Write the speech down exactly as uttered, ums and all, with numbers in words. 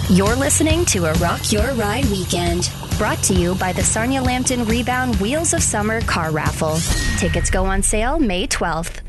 You're listening to a Rock Your Ride weekend. Brought to you by the Sarnia Lambton Rebound Wheels of Summer Car Raffle. Tickets go on sale May twelfth.